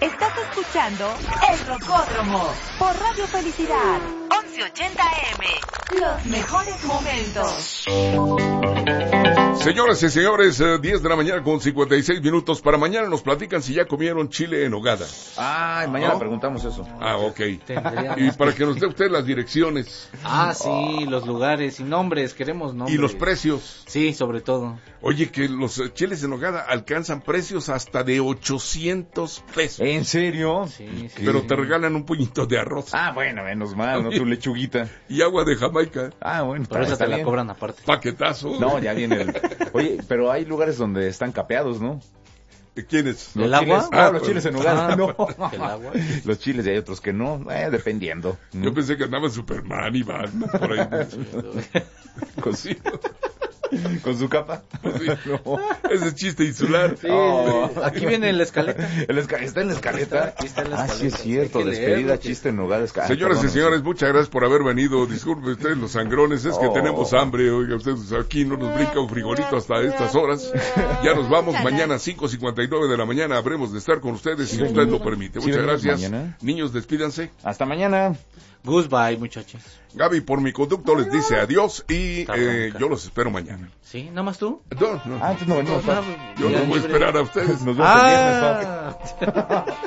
Estás escuchando El Rocódromo por Radio Felicidad 1180 AM. Los mejores momentos. Señoras y señores, 10 de la mañana con 56 minutos. Para mañana nos platican si ya comieron chile en nogada. Ay, mañana preguntamos eso. Ok. Y para que nos dé usted las direcciones. Sí, los lugares y nombres, queremos nombres. Y los precios. Sí, sobre todo. Oye, que los chiles en nogada alcanzan precios hasta de 800 pesos. ¿En serio? Sí. Pero te regalan un puñito de arroz. Bueno, menos mal, no tu lechuguita. Y agua de Jamaica. Bueno. Pero esa te la cobran aparte. Paquetazo. No, ya viene el... Oye, pero hay lugares donde están capeados, ¿no? ¿Quiénes? ¿El agua? Los chiles en nogada, no. ¿El agua? Los chiles y hay otros que no, dependiendo. Yo pensé que andaba Superman y Batman por ahí. ¿Con su capa? No. Ese chiste insular. Sí, aquí viene la escaleta. ¿Está en la escaleta? Aquí está en la escaleta. Sí es cierto, despedida, chiste en nogada. Señoras y señores, muchas gracias por haber venido. Disculpen ustedes los sangrones, es que tenemos hambre. Oiga, ustedes aquí no nos brinca un frijolito hasta estas horas. Ya nos vamos, mañana 5:59 de la mañana habremos de estar con ustedes si usted lo permite. Muchas gracias. Mañana. Niños, despídanse. Hasta mañana. Goodbye, muchachos. Gaby, por mi conducto, les dice adiós y yo los espero mañana. ¿Sí? ¿Nada más tú? No. Entonces no venimos. Yo no voy a esperar a ustedes. Nos vemos el viernes,